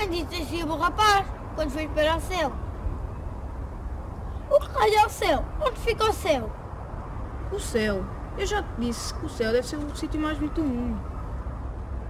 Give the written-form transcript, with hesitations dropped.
também disse assim ao rapaz, quando foi para o céu. O que raio é o céu? Onde fica o céu? O céu. Eu já te disse que o céu deve ser o sítio mais bonito do mundo.